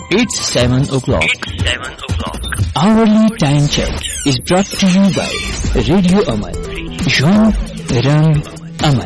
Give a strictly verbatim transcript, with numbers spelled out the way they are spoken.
It's seven o'clock. It's seven o'clock. Hourly time check is brought to you by Radio Aman. Young Rang Aman.